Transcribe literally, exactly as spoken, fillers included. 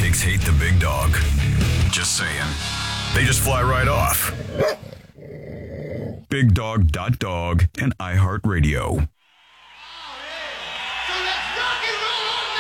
sidekicks hate the big dog. Just saying. They just fly right off. Big Dog dot Dog and iHeartRadio. So let's rock and roll!